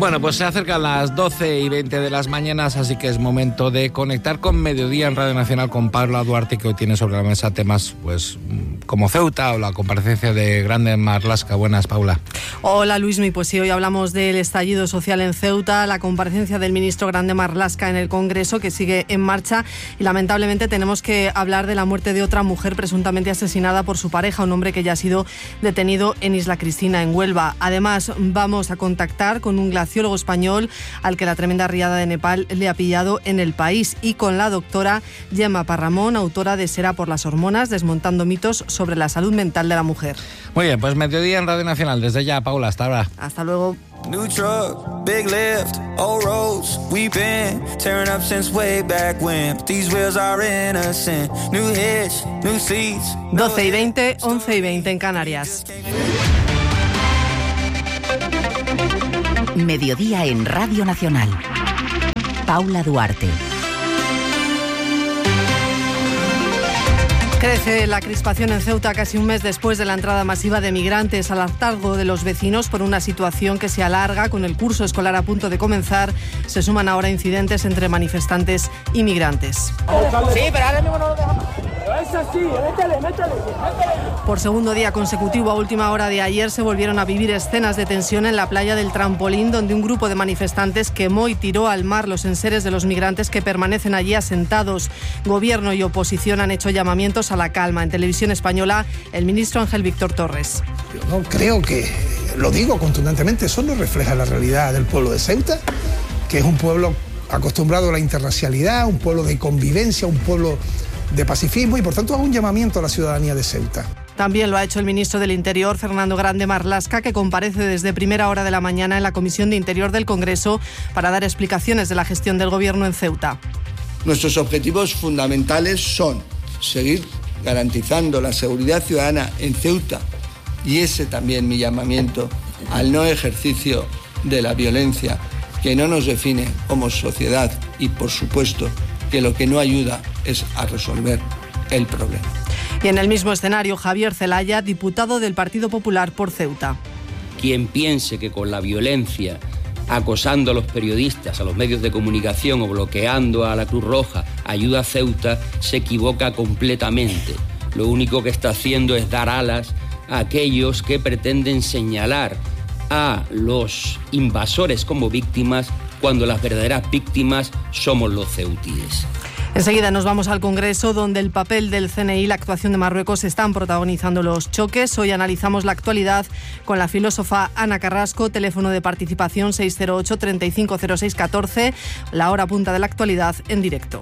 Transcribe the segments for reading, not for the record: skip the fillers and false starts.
Bueno, pues se acercan las 12:20 de las mañanas, así que es momento de conectar con Mediodía en Radio Nacional con Paula Duarte, que hoy tiene sobre la mesa temas pues como Ceuta o la comparecencia de Grande Marlaska. Buenas, Paula. Hola, Luismi. Pues sí, hoy hablamos del estallido social en Ceuta, la comparecencia del ministro Grande Marlaska en el Congreso, que sigue en marcha, y lamentablemente tenemos que hablar de la muerte de otra mujer presuntamente asesinada por su pareja, un hombre que ya ha sido detenido en Isla Cristina, en Huelva. Además, vamos a contactar con un glaciólogo español al que la tremenda riada de Nepal le ha pillado en el país, y con la doctora Gemma Parramón, autora de Será por las hormonas, desmontando mitos sobre la salud mental de la mujer. Muy bien, pues Mediodía en Radio Nacional. Desde ya, Paula, hasta ahora. Hasta luego. New truck, big lift, old roads, we've been tearing up since way back when. But these wheels are innocent. New hitch, new seats. 12:20, 11:20 en Canarias. Mediodía en Radio Nacional. Paula Duarte. Crece la crispación en Ceuta casi un mes después de la entrada masiva de migrantes, al hartazgo de los vecinos por una situación que se alarga. Con el curso escolar a punto de comenzar, se suman ahora incidentes entre manifestantes y migrantes. Sí, pero ahora mismo no lo dejamos. Es así, métele. Por segundo día consecutivo, a última hora de ayer, se volvieron a vivir escenas de tensión en la playa del Trampolín, donde un grupo de manifestantes quemó y tiró al mar los enseres de los migrantes que permanecen allí asentados. Gobierno y oposición han hecho llamamientos a la calma. En Televisión Española, el ministro Ángel Víctor Torres. Yo no creo que, lo digo contundentemente, eso no refleja la realidad del pueblo de Ceuta, que es un pueblo acostumbrado a la interracialidad, un pueblo de convivencia, un pueblo de pacifismo, y por tanto hago un llamamiento a la ciudadanía de Ceuta. También lo ha hecho el ministro del Interior, Fernando Grande Marlaska, que comparece desde primera hora de la mañana en la Comisión de Interior del Congreso para dar explicaciones de la gestión del Gobierno en Ceuta. Nuestros objetivos fundamentales son seguir garantizando la seguridad ciudadana en Ceuta, y ese también mi llamamiento al no ejercicio de la violencia, que no nos define como sociedad, y por supuesto que lo que no ayuda es a resolver el problema. Y en el mismo escenario, Javier Zelaya, diputado del Partido Popular por Ceuta. Quien piense que con la violencia, acosando a los periodistas, a los medios de comunicación o bloqueando a la Cruz Roja, ayuda a Ceuta, se equivoca completamente. Lo único que está haciendo es dar alas a aquellos que pretenden señalar a los invasores como víctimas, cuando las verdaderas víctimas somos los ceutíes. Enseguida nos vamos al Congreso, donde el papel del CNI y la actuación de Marruecos están protagonizando los choques. Hoy analizamos la actualidad con la filósofa Ana Carrasco. Teléfono de participación 608 3506 14. La hora punta de la actualidad en directo.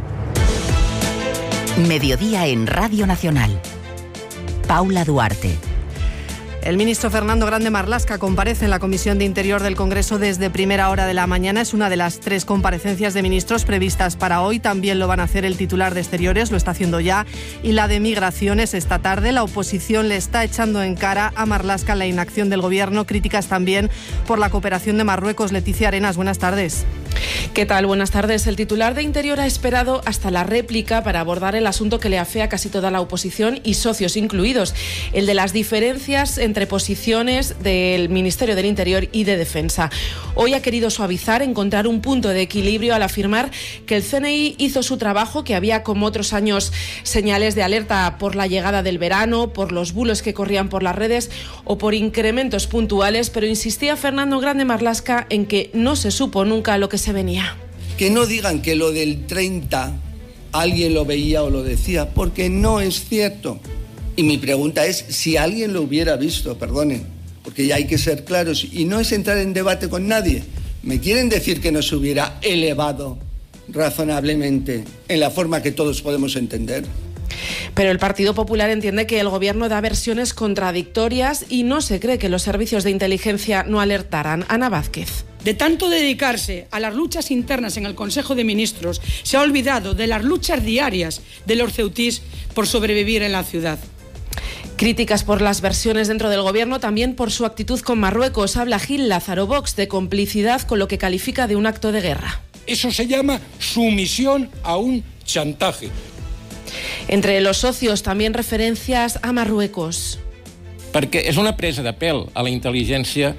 Mediodía en Radio Nacional. Paula Duarte. El ministro Fernando Grande Marlaska comparece en la Comisión de Interior del Congreso desde primera hora de la mañana. Es una de las 3 comparecencias de ministros previstas para hoy. También lo van a hacer el titular de Exteriores, lo está haciendo ya, y la de Migraciones esta tarde. La oposición le está echando en cara a Marlaska la inacción del Gobierno. Críticas también por la cooperación de Marruecos. Leticia Arenas, buenas tardes. ¿Qué tal? Buenas tardes. El titular de Interior ha esperado hasta la réplica para abordar el asunto que le afea a casi toda la oposición y socios incluidos, el de las diferencias entre posiciones del Ministerio del Interior y de Defensa. Hoy ha querido suavizar, encontrar un punto de equilibrio al afirmar que el CNI hizo su trabajo, que había, como otros años, señales de alerta por la llegada del verano, por los bulos que corrían por las redes o por incrementos puntuales, pero insistía Fernando Grande Marlaska en que no se supo nunca lo que se venía. Que no digan que lo del 30 alguien lo veía o lo decía, porque no es cierto. Y mi pregunta es, si alguien lo hubiera visto, perdonen, porque ya hay que ser claros, y no es entrar en debate con nadie. ¿Me quieren decir que no se hubiera elevado razonablemente en la forma que todos podemos entender? Pero el Partido Popular entiende que el Gobierno da versiones contradictorias y no se cree que los servicios de inteligencia no alertaran. Ana Vázquez. De tanto dedicarse a las luchas internas en el Consejo de Ministros, se ha olvidado de las luchas diarias de los ceutís por sobrevivir en la ciudad. Críticas por las versiones dentro del Gobierno, también por su actitud con Marruecos. Habla Gil Lázaro Vox de complicidad con lo que califica de un acto de guerra. Eso se llama sumisión a un chantaje. Entre los socios también referencias a Marruecos. Perquè és una presa de pèl a la intel·ligència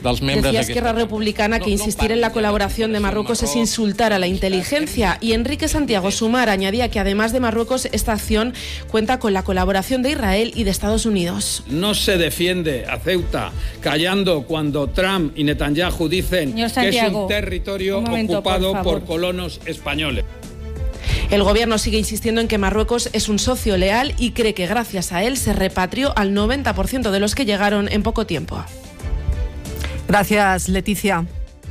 Decía Esquerra Republicana que insistir en la colaboración de Marruecos es insultar a la inteligencia, y Enrique Santiago Sumar añadía que además de Marruecos esta acción cuenta con la colaboración de Israel y de Estados Unidos. No se defiende a Ceuta callando cuando Trump y Netanyahu dicen que es un territorio ocupado por colonos españoles. El gobierno sigue insistiendo en que Marruecos es un socio leal y cree que gracias a él se repatrió al 90% de los que llegaron en poco tiempo. Gracias, Leticia.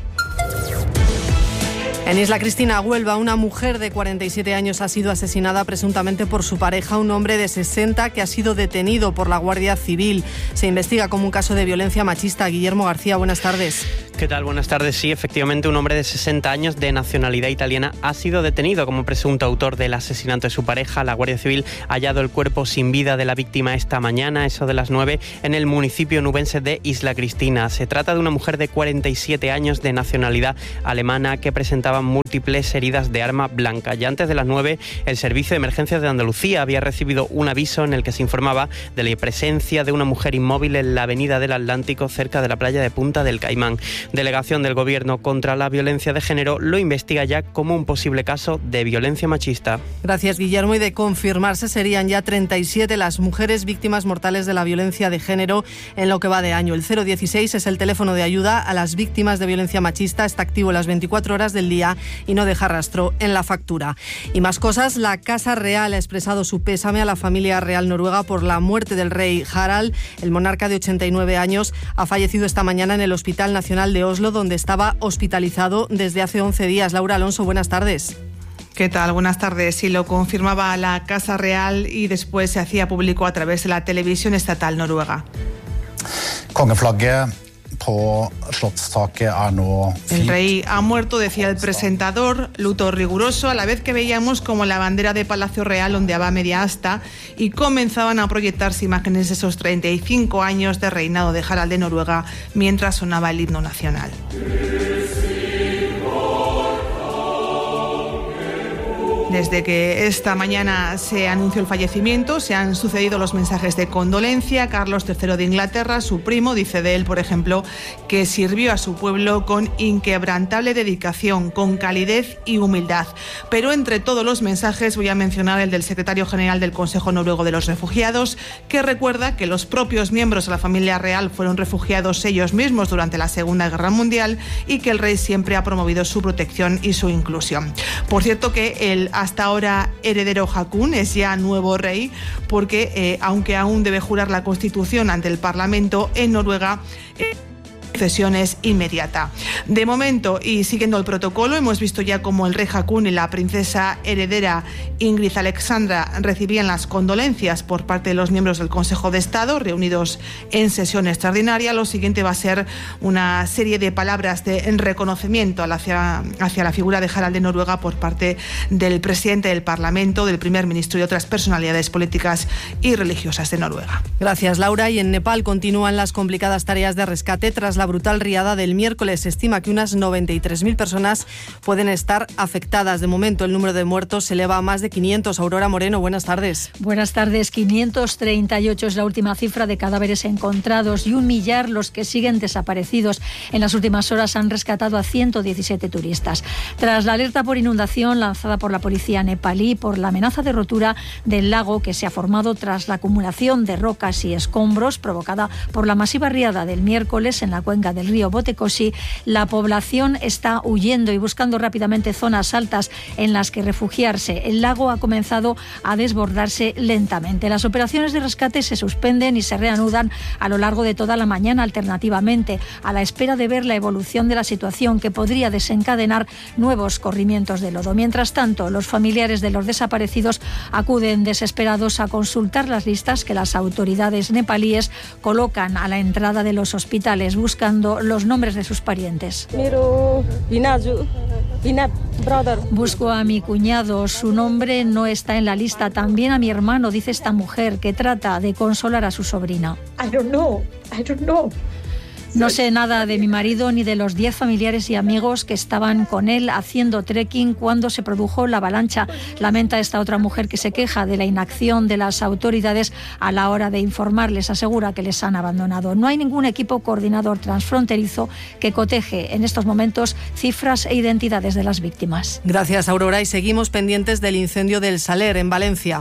En Isla Cristina, Huelva, una mujer de 47 años ha sido asesinada presuntamente por su pareja, un hombre de 60 que ha sido detenido por la Guardia Civil. Se investiga como un caso de violencia machista. Guillermo García, buenas tardes. ¿Qué tal? Buenas tardes. Sí, efectivamente, un hombre de 60 años de nacionalidad italiana ha sido detenido como presunto autor del asesinato de su pareja. La Guardia Civil ha hallado el cuerpo sin vida de la víctima esta mañana, eso de las 9, en el municipio nubense de Isla Cristina. Se trata de una mujer de 47 años de nacionalidad alemana que presentaba múltiples heridas de arma blanca. Ya antes de las 9, el Servicio de Emergencias de Andalucía había recibido un aviso en el que se informaba de la presencia de una mujer inmóvil en la avenida del Atlántico, cerca de la playa de Punta del Caimán. Delegación del Gobierno contra la Violencia de Género lo investiga ya como un posible caso de violencia machista. Gracias, Guillermo. Y de confirmarse, serían ya 37 las mujeres víctimas mortales de la violencia de género en lo que va de año. El 016 es el teléfono de ayuda a las víctimas de violencia machista. Está activo las 24 horas del día y no deja rastro en la factura. Y más cosas, la Casa Real ha expresado su pésame a la familia real noruega por la muerte del rey Harald. El monarca de 89 años ha fallecido esta mañana en el Hospital Nacional de Oslo, donde estaba hospitalizado desde hace 11 días. Laura Alonso, buenas tardes. ¿Qué tal? Buenas tardes. Sí, lo confirmaba la Casa Real y después se hacía público a través de la televisión estatal noruega. El rey ha muerto, decía el presentador, luto riguroso, a la vez que veíamos como la bandera de Palacio Real ondeaba a media asta y comenzaban a proyectarse imágenes de esos 35 años de reinado de Harald de Noruega mientras sonaba el himno nacional. Desde que esta mañana se anunció el fallecimiento, se han sucedido los mensajes de condolencia. Carlos III de Inglaterra, su primo, dice de él, por ejemplo, que sirvió a su pueblo con inquebrantable dedicación, con calidez y humildad. Pero entre todos los mensajes voy a mencionar el del secretario general del Consejo Noruego de los Refugiados, que recuerda que los propios miembros de la familia real fueron refugiados ellos mismos durante la Segunda Guerra Mundial y que el rey siempre ha promovido su protección y su inclusión. Por cierto que el hasta ahora heredero Haakon es ya nuevo rey porque, aunque aún debe jurar la Constitución ante el Parlamento en Noruega, sucesión es inmediata. De momento, y siguiendo el protocolo, hemos visto ya cómo el rey Haakon y la princesa heredera Ingrid Alexandra recibían las condolencias por parte de los miembros del Consejo de Estado reunidos en sesión extraordinaria. Lo siguiente va a ser una serie de palabras de reconocimiento hacia la figura de Harald de Noruega por parte del presidente del Parlamento, del primer ministro y otras personalidades políticas y religiosas de Noruega. Gracias, Laura. Y en Nepal continúan las complicadas tareas de rescate tras la brutal riada del miércoles. Se estima que unas 93.000 personas pueden estar afectadas. De momento, el número de muertos se eleva a más de 500. Aurora Moreno, buenas tardes. Buenas tardes. 538 es la última cifra de cadáveres encontrados y 1 millar los que siguen desaparecidos. En las últimas horas han rescatado a 117 turistas. Tras la alerta por inundación lanzada por la policía nepalí por la amenaza de rotura del lago que se ha formado tras la acumulación de rocas y escombros provocada por la masiva riada del miércoles en la cuenca del río Botekoshi, la población está huyendo y buscando rápidamente zonas altas en las que refugiarse. El lago ha comenzado a desbordarse lentamente. Las operaciones de rescate se suspenden y se reanudan a lo largo de toda la mañana alternativamente, a la espera de ver la evolución de la situación que podría desencadenar nuevos corrimientos de lodo. Mientras tanto, los familiares de los desaparecidos acuden desesperados a consultar las listas que las autoridades nepalíes colocan a la entrada de los hospitales, buscando los nombres de sus parientes. Busco a mi cuñado, su nombre no está en la lista. También a mi hermano, dice esta mujer, que trata de consolar a su sobrina. No sé nada de mi marido ni de los 10 familiares y amigos que estaban con él haciendo trekking cuando se produjo la avalancha. Lamenta esta otra mujer que se queja de la inacción de las autoridades a la hora de informarles. Asegura que les han abandonado. No hay ningún equipo coordinador transfronterizo que coteje en estos momentos cifras e identidades de las víctimas. Gracias, Aurora. Y seguimos pendientes del incendio del Saler, en Valencia.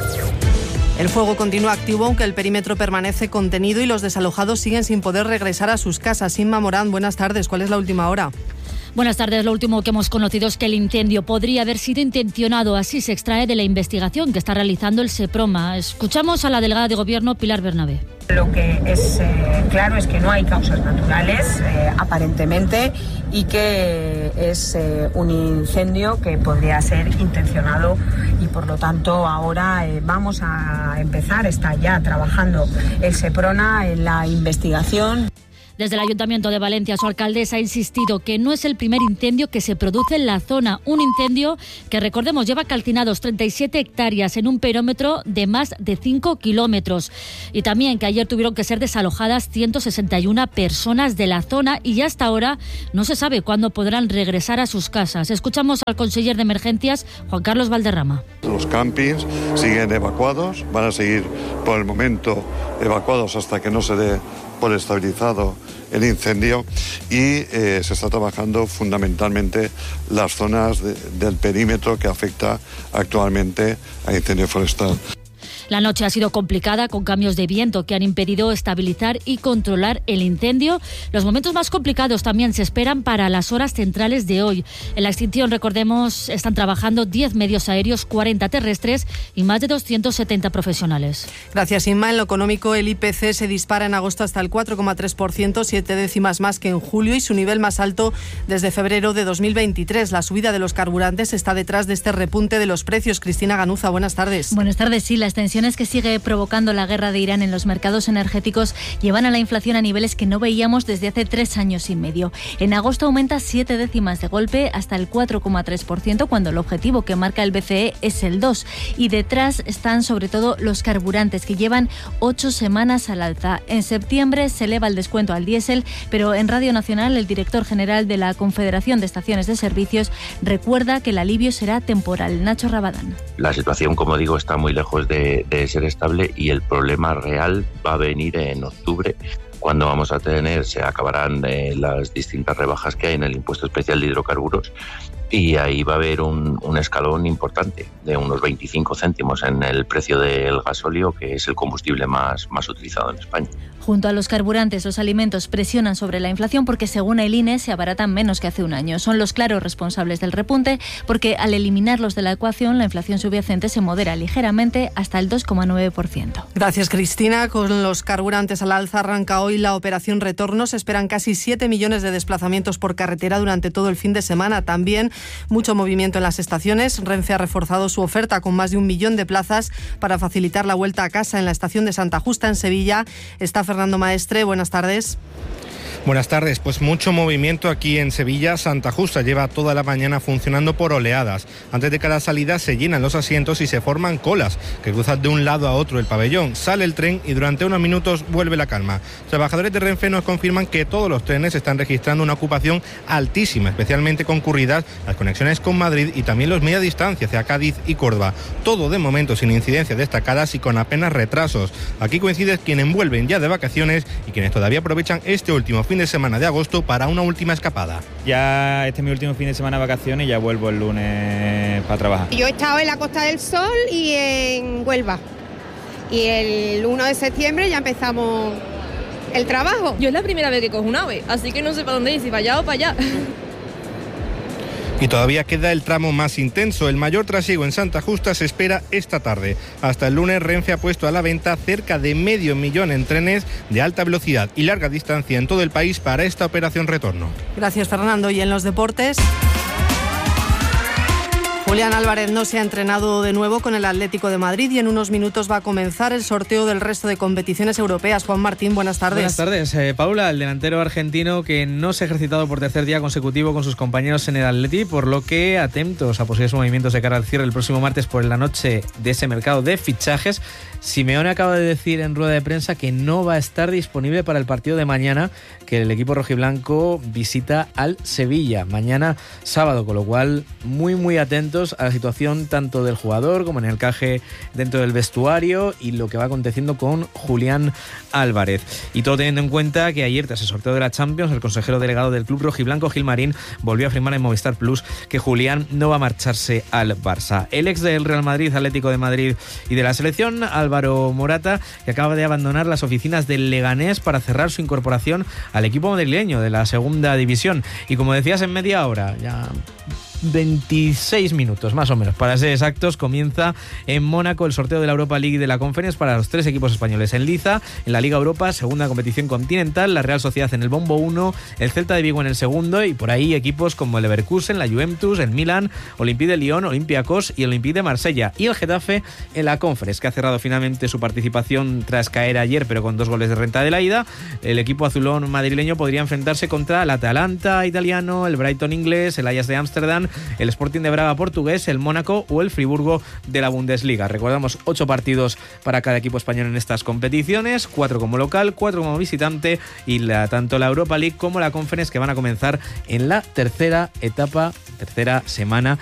El fuego continúa activo, aunque el perímetro permanece contenido y los desalojados siguen sin poder regresar a sus casas. Inma Morán, buenas tardes. ¿Cuál es la última hora? Buenas tardes. Lo último que hemos conocido es que el incendio podría haber sido intencionado. Así se extrae de la investigación que está realizando el Seprona. Escuchamos a la delegada de Gobierno, Pilar Bernabé. Lo que es claro es que no hay causas naturales, aparentemente, y que es un incendio que podría ser intencionado y, por lo tanto, ahora vamos a empezar, está ya trabajando el Seprona en la investigación. Desde el Ayuntamiento de Valencia, su alcaldesa ha insistido que no es el primer incendio que se produce en la zona. Un incendio que, recordemos, lleva calcinados 37 hectáreas en un perímetro de más de 5 kilómetros. Y también que ayer tuvieron que ser desalojadas 161 personas de la zona y hasta ahora no se sabe cuándo podrán regresar a sus casas. Escuchamos al conseller de Emergencias, Juan Carlos Valderrama. Los campings siguen evacuados, van a seguir por el momento evacuados hasta que no se dé por estabilizado el incendio y se está trabajando fundamentalmente las zonas del perímetro que afecta actualmente al incendio forestal. La noche ha sido complicada con cambios de viento que han impedido estabilizar y controlar el incendio. Los momentos más complicados también se esperan para las horas centrales de hoy. En la extinción, recordemos, están trabajando 10 medios aéreos, 40 terrestres y más de 270 profesionales. Gracias, Inma. En lo económico, el IPC se dispara en agosto hasta el 4,3%, 7 décimas más que en julio y su nivel más alto desde febrero de 2023. La subida de los carburantes está detrás de este repunte de los precios. Cristina Ganuza, buenas tardes. Buenas tardes. Sí, la extensión que sigue provocando la guerra de Irán en los mercados energéticos llevan a la inflación a niveles que no veíamos desde hace 3 años y medio. En agosto aumenta 7 décimas de golpe hasta el 4,3%, cuando el objetivo que marca el BCE es el 2%. Y detrás están sobre todo los carburantes, que llevan 8 semanas al alza. En septiembre se eleva el descuento al diésel, pero en Radio Nacional el director general de la Confederación de Estaciones de Servicios recuerda que el alivio será temporal. Nacho Rabadán. La situación, como digo, está muy lejos de ser estable y el problema real va a venir en octubre, cuando vamos a tener, se acabarán las distintas rebajas que hay en el impuesto especial de hidrocarburos y ahí va a haber un escalón importante de unos 25 céntimos en el precio del gasóleo, que es el combustible más utilizado en España. Junto a los carburantes, los alimentos presionan sobre la inflación porque, según el INE, se abaratan menos que hace un año. Son los claros responsables del repunte porque, al eliminarlos de la ecuación, la inflación subyacente se modera ligeramente hasta el 2,9%. Gracias, Cristina. Con los carburantes al alza arranca hoy la operación Retorno. Se esperan casi 7 millones de desplazamientos por carretera durante todo el fin de semana. También mucho movimiento en las estaciones. Renfe ha reforzado su oferta con más de 1 millón de plazas para facilitar la vuelta a casa. En la estación de Santa Justa, en Sevilla, está Fernando Maestre. Buenas tardes. Buenas tardes, pues mucho movimiento aquí en Sevilla. Santa Justa lleva toda la mañana funcionando por oleadas. Antes de cada salida se llenan los asientos y se forman colas que cruzan de un lado a otro el pabellón. Sale el tren y durante unos minutos vuelve la calma. Trabajadores de Renfe nos confirman que todos los trenes están registrando una ocupación altísima, especialmente concurridas las conexiones con Madrid y también los media distancia hacia Cádiz y Córdoba. Todo de momento sin incidencias destacadas y con apenas retrasos. Aquí coinciden quienes vuelven ya de vacaciones y quienes todavía aprovechan este último fin de semana de agosto para una última escapada. Ya este es mi último fin de semana de vacaciones y ya vuelvo el lunes para trabajar. Yo he estado en la Costa del Sol y en Huelva. Y el 1 de septiembre ya empezamos el trabajo. Yo es la primera vez que cojo un AVE, así que no sé para dónde ir, si para allá o para allá. Y todavía queda el tramo más intenso. El mayor trasiego en Santa Justa se espera esta tarde. Hasta el lunes, Renfe ha puesto a la venta cerca de 500.000 en trenes de alta velocidad y larga distancia en todo el país para esta operación Retorno. Gracias, Fernando. Y en los deportes, Julián Álvarez no se ha entrenado de nuevo con el Atlético de Madrid y en unos minutos va a comenzar el sorteo del resto de competiciones europeas. Juan Martín, buenas tardes. Buenas tardes. Paula, el delantero argentino que no se ha ejercitado por tercer día consecutivo con sus compañeros en el Atleti, por lo que atentos a posibles movimientos de cara al cierre el próximo martes por la noche de ese mercado de fichajes. Simeone acaba de decir en rueda de prensa que no va a estar disponible para el partido de mañana que el equipo rojiblanco visita al Sevilla mañana sábado, con lo cual muy atentos a la situación tanto del jugador como en el encaje dentro del vestuario y lo que va aconteciendo con Julián Álvarez. Y todo teniendo en cuenta que ayer, tras el sorteo de la Champions, el consejero delegado del club rojiblanco, Gil Marín, volvió a afirmar en Movistar Plus que Julián no va a marcharse al Barça. El ex del Real Madrid, Atlético de Madrid y de la selección, Álvaro Morata, que acaba de abandonar las oficinas del Leganés para cerrar su incorporación al equipo madrileño de la segunda división. Y como decías, en media hora, ya 26 minutos más o menos, para ser exactos, comienza en Mónaco el sorteo de la Europa League de la Conference para los 3 equipos españoles. En liza, en la Liga Europa, segunda competición continental, la Real Sociedad en el bombo 1, el Celta de Vigo en el segundo, y por ahí equipos como el Leverkusen, la Juventus, el Milan, Olympique de Lyon, Olympiacos y el Olympique de Marsella, y el Getafe en la Conference, que ha cerrado finalmente su participación tras caer ayer, pero con 2 goles de renta de la ida. El equipo azulón madrileño podría enfrentarse contra el Atalanta italiano, el Brighton inglés, el Ajax de Ámsterdam, el Sporting de Braga portugués, el Mónaco o el Friburgo de la Bundesliga. Recordamos 8 partidos para cada equipo español en estas competiciones, 4 como local, 4 como visitante, y tanto la Europa League como la Conference, que van a comenzar en la tercera semana